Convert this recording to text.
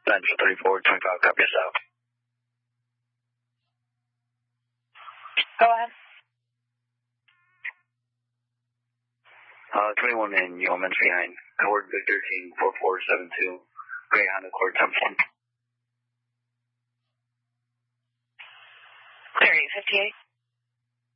34, 25, copy us out. Go ahead. 21 in Yeoman's behind. Howard Victor King 4472. Greyhound Accord Thompson. 3858.